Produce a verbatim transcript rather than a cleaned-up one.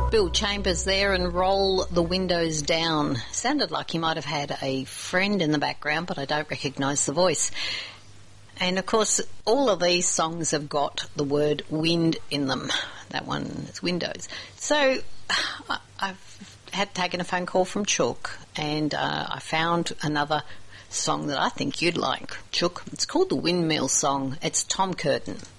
Bill Chambers there and Roll the Windows Down. Sounded like he might have had a friend in the background, but I don't recognise the voice. And of course, all of these songs have got the word wind in them. That one is Windows. So I've had taken a phone call from Chook, and uh, I found another song that I think you'd like, Chook. It's called the Windmill Song. It's Tom Curtin.